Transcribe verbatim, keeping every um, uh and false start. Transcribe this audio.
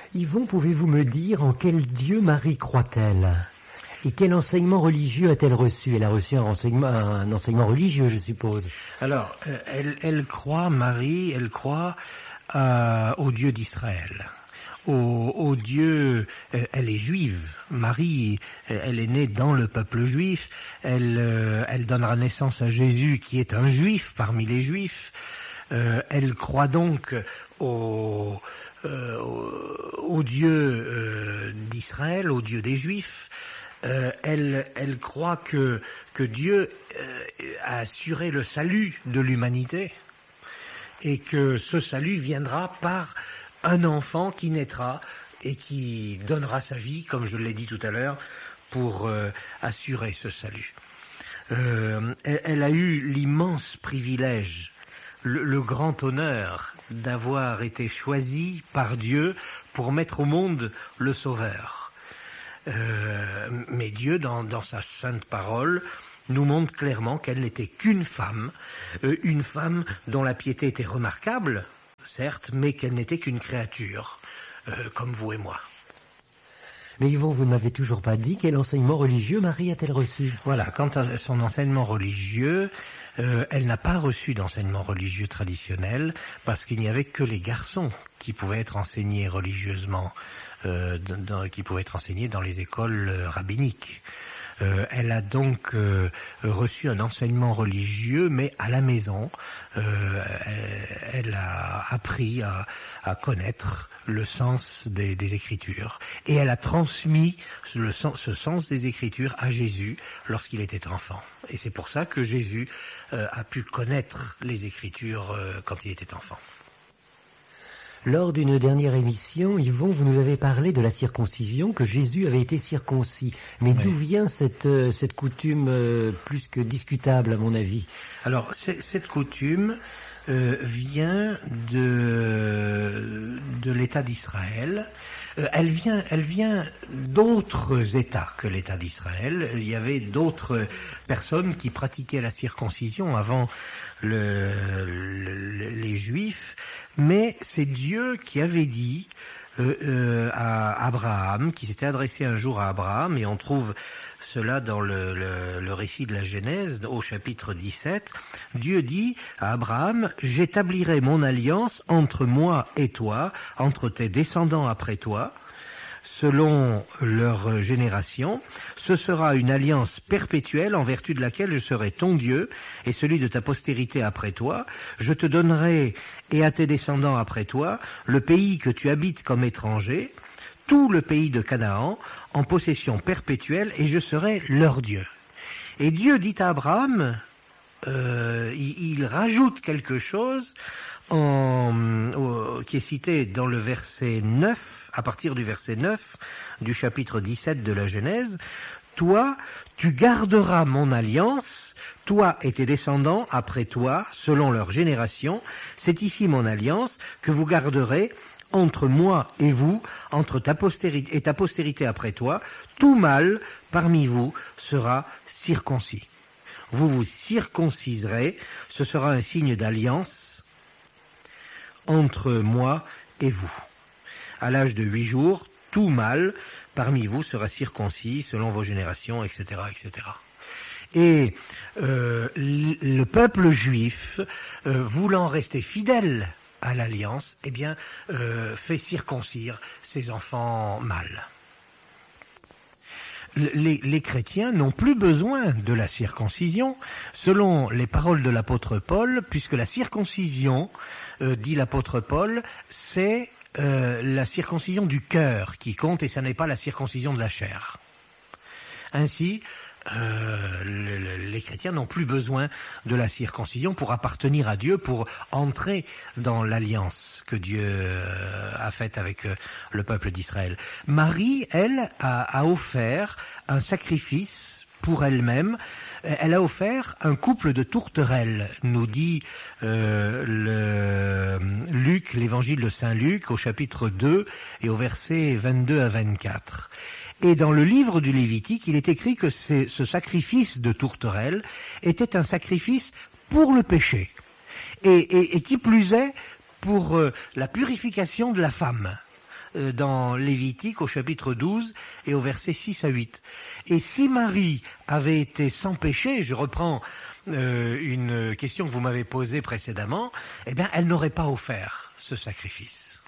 Yvon, pouvez-vous me dire en quel Dieu Marie croit-elle? Et quel enseignement religieux a-t-elle reçu? Elle a reçu un enseignement, un enseignement religieux, je suppose. Alors, euh, elle, elle croit, Marie, elle croit euh, au Dieu d'Israël. Au, au Dieu, euh, elle est juive. Marie, elle est née dans le peuple juif. Elle, euh, elle donnera naissance à Jésus, qui est un juif parmi les juifs. Euh, elle croit donc au, euh, au, au Dieu euh, d'Israël, au Dieu des Juifs. Euh, elle, elle croit que, que Dieu euh, a assuré le salut de l'humanité et que ce salut viendra par un enfant qui naîtra et qui donnera sa vie, comme je l'ai dit tout à l'heure, pour euh, assurer ce salut. Euh, elle, elle a eu l'immense privilège, le, le grand honneur d'avoir été choisie par Dieu pour mettre au monde le Sauveur. Euh, mais Dieu, dans, dans sa sainte parole, nous montre clairement qu'elle n'était qu'une femme, euh, une femme dont la piété était remarquable, certes, mais qu'elle n'était qu'une créature, euh, comme vous et moi. Mais Yvon, vous ne m'avez toujours pas dit quel enseignement religieux Marie a-t-elle reçu? Voilà, quant à son enseignement religieux, euh, elle n'a pas reçu d'enseignement religieux traditionnel, parce qu'il n'y avait que les garçons qui pouvaient être enseignés religieusement. Euh, dans, qui pouvait être enseignée dans les écoles euh, rabbiniques. Euh, elle a donc euh, reçu un enseignement religieux, mais à la maison, euh, elle, elle a appris à, à connaître le sens des, des Écritures. Et elle a transmis le sens, ce sens des Écritures à Jésus lorsqu'il était enfant. Et c'est pour ça que Jésus euh, a pu connaître les Écritures euh, quand il était enfant. Lors d'une dernière émission, Yvon, vous nous avez parlé de la circoncision, que Jésus avait été circoncis. Mais oui. D'où vient cette, euh, cette coutume euh, plus que discutable, à mon avis? Alors, cette coutume euh, vient de, de l'État d'Israël. Euh, elle vient, elle vient d'autres États que l'État d'Israël. Il y avait d'autres personnes qui pratiquaient la circoncision avant le, le, les Juifs. Mais c'est Dieu qui avait dit euh, euh, à Abraham, qui s'était adressé un jour à Abraham, et on trouve cela dans le, le, le récit de la Genèse, au chapitre dix-sept. Dieu dit à Abraham, « J'établirai mon alliance entre moi et toi, entre tes descendants après toi, selon leur génération. Ce sera une alliance perpétuelle en vertu de laquelle je serai ton Dieu et celui de ta postérité après toi. Je te donnerai et à tes descendants après toi le pays que tu habites comme étranger, tout le pays de Canaan, en possession perpétuelle, et je serai leur Dieu. » Et Dieu dit à Abraham, euh, il, il rajoute quelque chose en, euh, qui est cité dans le verset neuf, à partir du verset neuf du chapitre dix-sept de la Genèse. « Toi, tu garderas mon alliance, toi et tes descendants après toi, selon leur génération. C'est ici mon alliance que vous garderez entre moi et vous, entre ta postérité et ta postérité après toi. Tout mâle parmi vous sera circoncis. Vous vous circonciserez, ce sera un signe d'alliance entre moi et vous. À l'âge de huit jours, tout mâle parmi vous sera circoncis selon vos générations, et cetera, et cetera. Et euh, le peuple juif, euh, voulant rester fidèle à l'alliance, eh bien, euh, fait circoncire ses enfants mâles. Les, les chrétiens n'ont plus besoin de la circoncision, selon les paroles de l'apôtre Paul, puisque la circoncision, euh, dit l'apôtre Paul, c'est euh, la circoncision du cœur qui compte, et ça n'est pas la circoncision de la chair. Ainsi, Euh, le, le, les chrétiens n'ont plus besoin de la circoncision pour appartenir à Dieu, pour entrer dans l'alliance que Dieu euh, a faite avec euh, le peuple d'Israël. Marie, elle, a, a offert un sacrifice pour elle-même. Elle a offert un couple de tourterelles, nous dit euh, le, Luc, l'évangile de Saint Luc, au chapitre deux et au verset vingt-deux à vingt-quatre. Et dans le livre du Lévitique, il est écrit que ce sacrifice de tourterelle était un sacrifice pour le péché. Et, et, et qui plus est, pour euh, la purification de la femme. euh, dans Lévitique au chapitre douze et au verset six à huit. Et si Marie avait été sans péché, je reprends euh, une question que vous m'avez posée précédemment, eh bien elle n'aurait pas offert ce sacrifice.